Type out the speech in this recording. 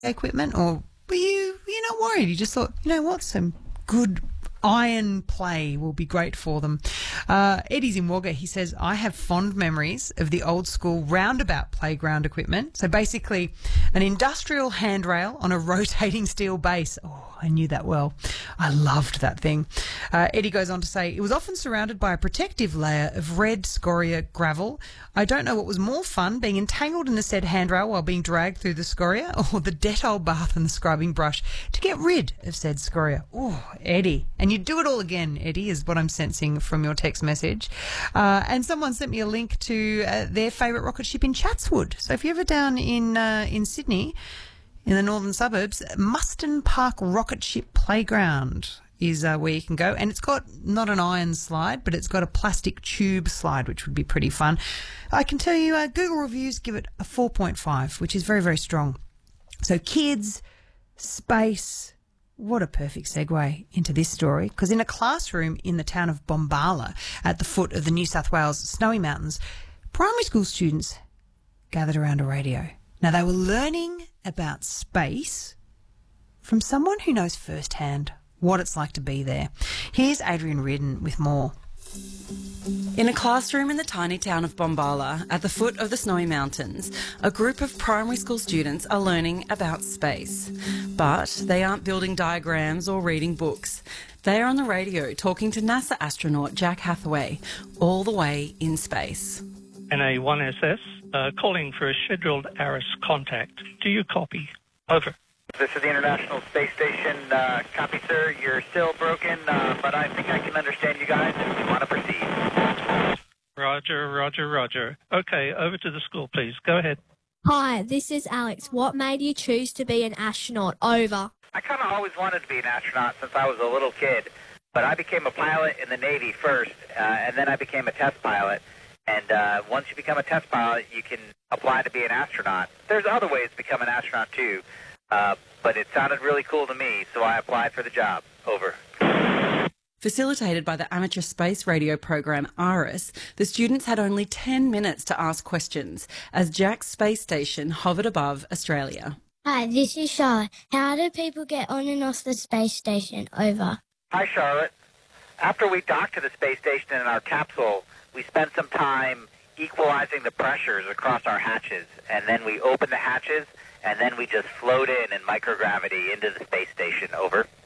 equipment, or were you not worried? You just thought, you know what, some good iron play will be great for them. Eddie's in Wagga. He says, I have fond memories of the old school roundabout playground equipment. So basically an industrial handrail on a rotating steel base. Oh, I knew that well. I loved that thing. Eddie goes on to say, it was often surrounded by a protective layer of red scoria gravel. I don't know what was more fun, being entangled in the said handrail while being dragged through the scoria, or the Dettol bath and the scrubbing brush to get rid of said scoria. Oh, Eddie. And you'd do it all again, Eddie, is what I'm sensing from your text message. And someone sent me a link to their favourite rocket ship in Chatswood. So if you're ever down in Sydney, in the northern suburbs, Muston Park Rocket Ship Playground is where you can go. And it's got not an iron slide, but it's got a plastic tube slide, which would be pretty fun. I can tell you Google reviews give it a 4.5, which is very, very strong. So kids, space, what a perfect segue into this story. Because in a classroom in the town of Bombala at the foot of the New South Wales Snowy Mountains, primary school students gathered around a radio. Now, they were learning about space from someone who knows firsthand what it's like to be there. Here's Adrian Reardon with more. In a classroom in the tiny town of Bombala, at the foot of the Snowy Mountains, a group of primary school students are learning about space. But they aren't building diagrams or reading books. They are on the radio talking to NASA astronaut Jack Hathaway, all the way in space. NA-1SS, calling for a scheduled ARIS contact. Do you copy? Over. This is the International Space Station. Copy, sir. You're still broken, but I think I can understand you guys if you want to proceed. Roger. Okay, over to the school, please. Go ahead. Hi, this is Alex. What made you choose to be an astronaut? Over. I kind of always wanted to be an astronaut since I was a little kid, but I became a pilot in the Navy first, and then I became a test pilot. And once you become a test pilot, you can apply to be an astronaut. There's other ways to become an astronaut, too. But it sounded really cool to me, so I applied for the job. Over. Facilitated by the amateur space radio program ARIS, the students had only 10 minutes to ask questions as Jack's space station hovered above Australia. Hi, this is Charlotte. How do people get on and off the space station? Over. Hi, Charlotte. After we docked to the space station in our capsule, we spent some time equalizing the pressures across our hatches, and then we opened the hatches, and then we just float in microgravity into the space station. Over.